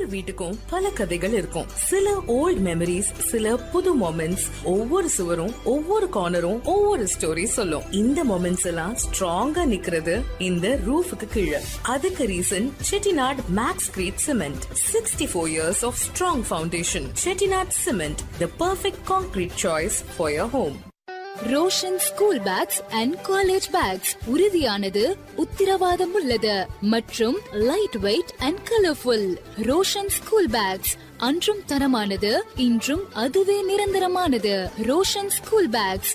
ஒவ்வொரு வீட்டுக்கும் பல கதைகள் இருக்கும். சில ஓல்ட் மெமரிஸ், சில புது மொமெண்ட்ஸ். ஒவ்வொரு சுவரும் ஒவ்வொரு கார்னரும் ஒவ்வொரு ஸ்டோரி சொல்லும். இந்த மொமெண்ட்ஸ் எல்லாம் ஸ்ட்ராங்கா நிக்கிறது இந்த ரூஃபுக்கு கீழே. அதுக்கு reason Chettinad maths greet cement. 64 years of strong foundation. Chettinad Cement, the perfect concrete choice for your home. Roshan school packs and college bags உறுதியானது, உத்திரவாதம் உள்ளது மற்றும் light weight and colourful. Roshan school packs அன்றும் தரமானது, இன்றும் அதுவே நிரந்தரமானது. Roshan school packs.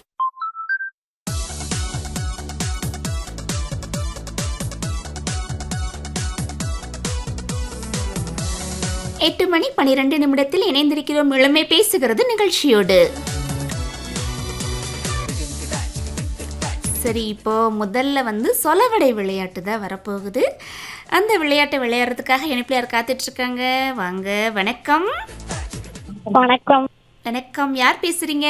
எட்டு மணி 12 இணைந்திருக்கிறோம் இளமை பேசுகிறது நிகழ்ச்சியோடு. சரி, இப்போ முதல்ல சொலவடை விளையாட்டு தான் வரப்போகுது. அந்த விளையாட்டை விளையாடுறதுக்காக இணைப்பில் யார் காத்துட்டு இருக்காங்க? வாங்க. வணக்கம். வணக்கம். வணக்கம். யார் பேசுறீங்க?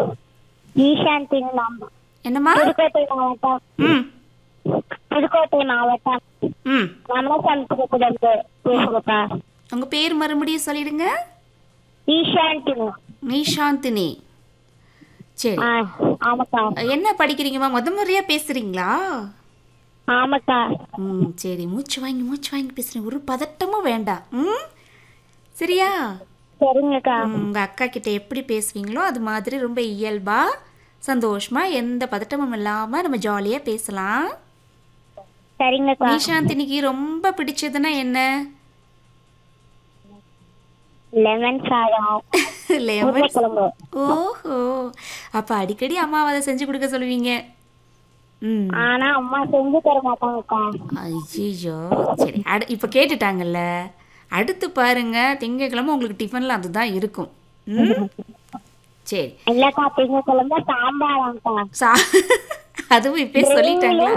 என்னம்மா? புதுக்கோட்டை மாவட்டம். புதுக்கோட்டை மாவட்டம். உங்க பேர் மறுபடியும் சொல்லிடுங்க. ஈஷாந்தினி. சரி, என்ன படிக்கிறீங்கம்மா? முறையா பேசுறீங்களா? ஆமாக்கா. சரி, மூச்சு வாங்கி பேசுறேன். ஒரு பதட்டமும் வேண்டாம். சரியா? சரிங்கக்கா. உங்க அக்கா கிட்ட எப்படி பேசுவீங்களோ அது மாதிரி ரொம்ப இயல்பா சந்தோஷமா எந்த பதட்டமும் இல்லாம நம்ம ஜாலியா பேசலாம். சரிங்கக்கா. ஈஷாந்தினிக்கு ரொம்ப பிடிச்சதுன்னா என்ன? லெமன் சாதம். லெமன். ஓஹோ, அப்ப அடிக்கடி அம்மாவை அதை செஞ்சு கொடுக்க சொல்லுவீங்க. ஆனா அம்மா செஞ்சு தர மாட்டாங்கக்கா. ஐயோ, சரி. இப்ப கேட்டுட்டாங்கல்ல, அடுத்து பாருங்க, திங்கக்கிழமை உங்களுக்கு டிஃபன்ல அதுதான் இருக்கும். சரி. இல்லக்கா, திங்கக்கிழமை சாம்பாராங்கக்கா. அதுவும் இப்ப சொல்லிட்டாங்களா?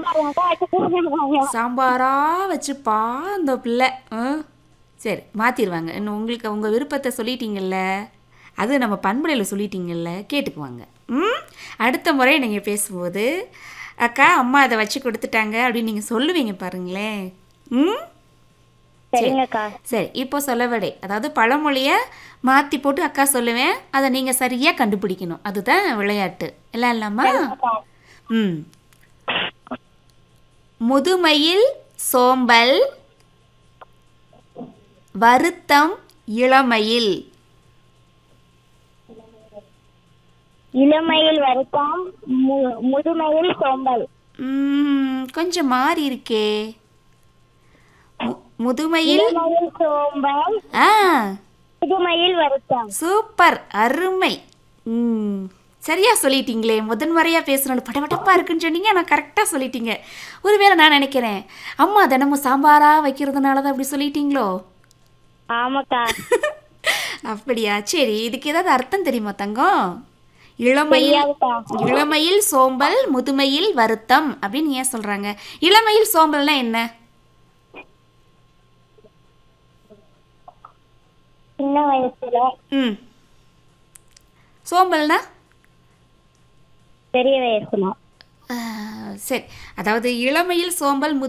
சாம்பாரா வச்சுப்பா அந்த பிள்ளை. சரி, மாற்றிடுவாங்க. இன்னும் உங்களுக்கு உங்கள் விருப்பத்தை சொல்லிட்டீங்கல்ல, அது நம்ம பண்புடையில் சொல்லிட்டீங்கல்ல, கேட்டுக்குவாங்க. அடுத்த முறை நீங்கள் பேசும்போது அக்கா அம்மா அதை வச்சு கொடுத்துட்டாங்க அப்படின்னு நீங்கள் சொல்லுவீங்க பாருங்களேன். சரி, இப்போ சொல்லவடை, அதாவது பழமொழியை மாற்றி போட்டு அக்கா சொல்லுவேன், அதை நீங்கள் சரியாக கண்டுபிடிக்கணும். அதுதான் விளையாட்டு. எல்லாம் இல்லாமா? முதுமையில் சோம்பல், வருத்தம் இளமையில். இளமையில் வருத்தம், முதுமையில் சோம்பல். கொஞ்சம் மாறி இருக்கே. முதுமையில் சோம்பல், முதுமையில் வருத்தம். சூப்பர், அருமை. சரியா சொல்லிட்டீங்களே. முதன்முறையா பேசுறோம், படபடப்பா இருக்குன்னு சொன்னீங்க, ஆனால் கரெக்டாக சொல்லிட்டீங்க. ஒருவேளை நான் நினைக்கிறேன் அம்மா தினமும் சாம்பாரா வைக்கிறதுனால தான் அப்படி சொல்லிட்டீங்களோ? ஆமாக்கா. அப்படியா? சரி, இதுக்கு ஏதாவது அர்த்தம் தெரியுமா தங்கம்? இளமையில் சோம்பல், முதுமையில் வருத்தம் அப்படின்னு ஏன் சொல்றாங்க? இளமையில் சோம்பல்னா என்ன? சின்ன வயசுல. சோம்பல்னா பெரிய வயசுல. சரி, அதாவது இளமையில் சோம்பல்,